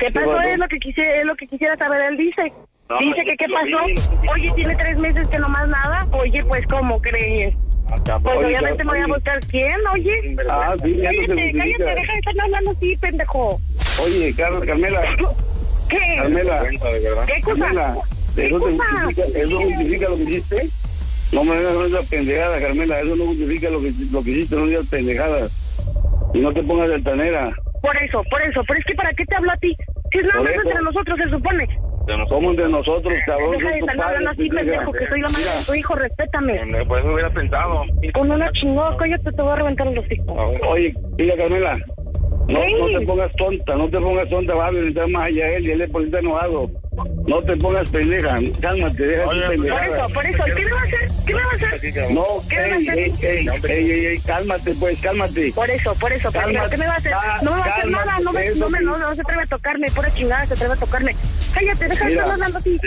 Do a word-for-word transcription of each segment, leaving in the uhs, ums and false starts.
¿Qué pasó? Es lo que quisiera, es lo que quisiera saber. Él dice, no, dice que qué pasó. Oye, tiene tres meses que no más nada. Oye, pues, ¿cómo crees? Pues oye, obviamente me voy a buscar quién, oye. Ah, sí, cállate, cállate, deja de estar hablando así, pendejo. Oye, Car Carmela. ¿Qué? Carmela. ¿Qué cosa? Carmela, ¿Qué ¿eso, cosa? justifica, ¿Eso justifica lo que hiciste? No me hagas esa pendejada, Carmela. Eso no justifica lo que, lo que hiciste, no digas pendejadas. Y no te pongas de altanera. Por eso, por eso. Pero es que ¿para qué te hablo a ti? Si es nada más entre nosotros, se supone. Somos de nosotros, cabrón. Deja de estar hablando así, pendejo, que soy la madre de tu hijo, respétame. Pues eso hubiera pensado. Con una chingada, cállate, te voy a reventar los hijos. Oye, mira, Carmela, no, no te pongas tonta, no te pongas tonta, vas a visitar más allá a él y él es por estar enojado. No te pongas pendeja, cálmate, deja de pendejada. Por eso, por eso, ¿qué me va a hacer? ¿Qué me va a hacer? No, ¿qué me va a hacer? Ey, ey, ey, ey, ey, cálmate, pues, cálmate. Por eso, por eso, pero ¿qué me va a hacer? No me va a hacer nada, no me, no me, no, no se atreve a tocarme, pura chingada, se atreve a tocarme. Cállate, deja de estar hablando así.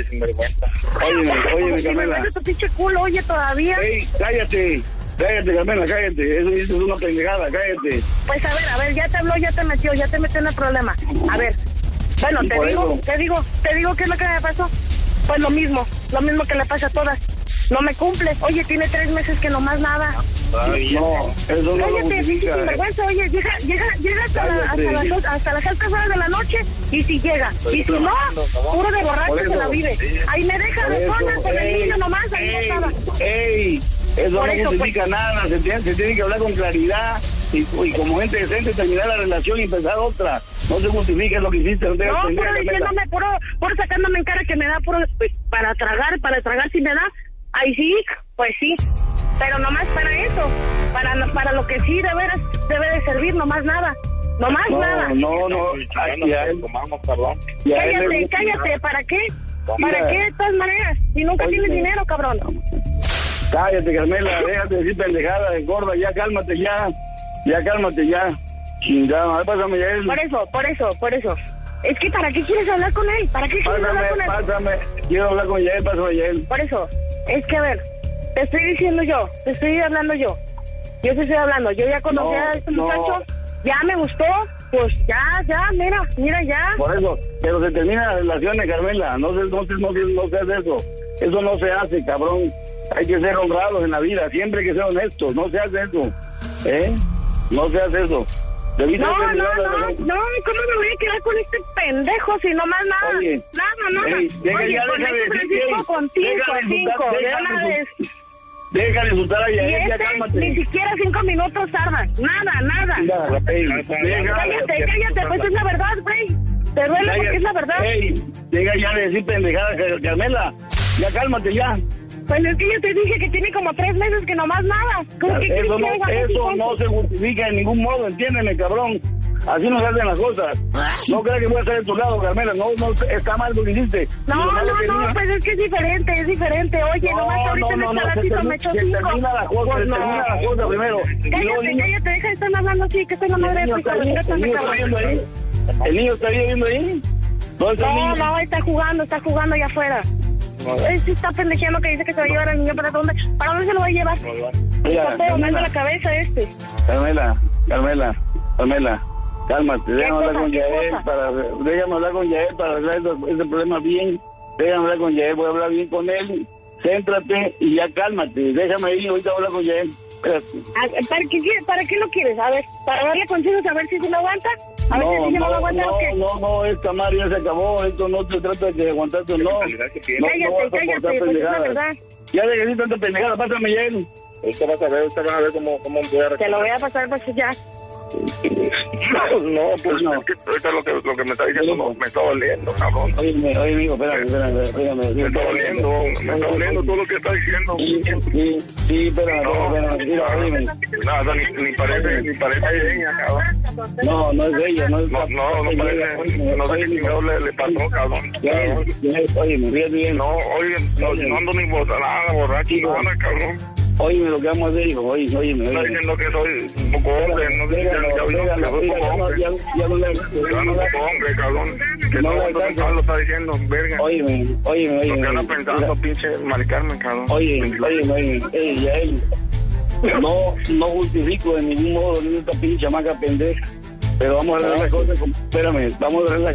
Óyeme, óyeme, Carmela. Tu pinche culo, oye, todavía. Ey, cállate. Cállate, Carmela, cállate. Eso es una pendejada, cállate. Pues a ver, a ver, ya te habló, ya te metió, ya te metió en el problema. A ver, bueno, te digo, eso. te digo, te digo qué es lo que me pasó. Pues lo mismo, lo mismo que le pasa a todas. No me cumple. Oye, tiene tres meses que no más nada. Ay, no, eso no cállate, lo pinche sinvergüenza. Oye, llega, llega, llega hasta, la, hasta, las, hasta las altas horas de la noche y si llega. Y si no, puro de borracho se la vive. Ahí me deja de cosas con el niño nomás, ahí no estaba. ¡Ey! Eso Por no eso, justifica pues, nada, se tiene, se tiene que hablar con claridad y, y como gente decente terminar la relación y empezar otra. No se justifica lo que hiciste. No, no puro diciéndome, puro, puro sacándome en cara que me da puro, pues, para tragar, para tragar si me da. Ahí sí, pues sí, pero nomás para eso, para, para lo que sí de veras debe de servir, nomás nada. No más no, nada. No, no, no. Ya él, tomamos, perdón. Cállate, cállate, ¿para qué? ¿Para qué de todas maneras? Si nunca tienes dinero, cabrón. Cállate, Carmela, déjate de decir pendejada, gorda, ya cálmate, ya. Ya cálmate, ya. Chingada, pásame ya él. Por eso, por eso, por eso. Es que ¿para qué quieres hablar con él? ¿Para qué quieres pásame, hablar con él? Pásame, quiero hablar con Yael, pásame Yael. Por eso, es que a ver, te estoy diciendo yo, te estoy hablando yo. Yo te estoy hablando, yo ya conocí no, a este no. muchacho, ya me gustó, pues ya, ya, mira, mira ya. Por eso, pero se terminan las relaciones, Carmela, no se, no se, no se, no se hace eso. Eso no se hace, cabrón. Hay que ser honrados en la vida, siempre hay que ser honestos, no se hace eso, ¿eh? No se hace eso. No, no, no, no, ¿cómo me voy a quedar con este pendejo si no más nada? Oye, nada, nada. Ey, deja, Oye, ya, con deja este de Francisco con cinco, cinco, de una vez. Deja de insultar a Yael, y ya este, cálmate. ni siquiera cinco minutos tarda, nada, nada. Mira, ey, deja, cállate, cállate, pues es la verdad, güey. Te duele porque es la verdad. Ey, deja ya de decir pendejada, Carmela, ya cálmate ya. Pues es que yo te dije que tiene como tres meses que nomás nada. ¿Cómo que eso no, que eso no se justifica en ningún modo, entiéndeme, cabrón. Así no se hacen las cosas. No creas que voy a estar de tu lado, Carmela. No, no, está mal lo que hiciste. No, no, no, no, pues es que es diferente, es diferente. Oye, no, nomás ahorita no, en no, este ratito me echó cinco. termina la cosa, pues no. termina la cosa primero. Cállate, cállate, deja de estar hablando así, que soy la madre de tu hijo. ¿El niño está viendo ahí? ¿El niño está viendo ahí? No, no, está jugando, está jugando allá afuera. Él sí está pendejeando que dice que se va a llevar al niño. ¿Para dónde? ¿Para dónde se lo va a llevar? Está pegando la cabeza este. Carmela, Carmela, Carmela, cálmate. Déjame hablar con Yael para, déjame hablar con Yael para arreglar ese problema bien. Déjame hablar con Yael, voy a hablar bien con él. Céntrate y ya cálmate. Déjame ir, ahorita voy a hablar con Yael. ¿Para qué, ¿Para qué lo quieres? A ver, para darle consejos a ver si se lo aguanta. A ver no, si se no, lo aguanta no, o qué. No, no, esta madre ya se acabó. Esto no se trata de aguantarte, no. no cállate, no cállate, pues es la verdad. Ya de que decir tanta pendejada, pásame ya él. Ahorita vas a ver, ahorita vas a ver cómo, cómo voy a... Te lo voy a pasar, pues ya. No, no, pues no. Es que ahorita lo que, lo que me está diciendo no, me está doliendo, cabrón. Oye, oye, amigo, espérame, espérame, espérame. Me está doliendo, me está doliendo todo lo que está diciendo. Sí, sí, sí, espérame, no, espérame, mira, oye. Nada, ni, ni parece, ni parece ella, cabrón. No, no es ella, no es... No, no, no parece, no sé qué chingado le, le pasó, cabrón. Oye, me ríes bien. No, oye, no, no ando ni borracho, nada, borracho, nada, cabrón. Oye, lo que vamos a hacer, hijo, oye, oye, me está diciendo que soy un poco hombre, no sé si ya soy un poco hombre. Ya no le... Ya no soy hombre, cabrón. Que todo el mundo lo está diciendo, verga. Óyeme, óyeme, óyeme. Lo que anda pensando, pinche maricarme, cabrón. Oye, oye, oye, ey, ya él. No, no justifico de ningún modo ni esta pinche chamaca pendeja. Pero vamos a arreglar las cosas, espérame, vamos a arreglar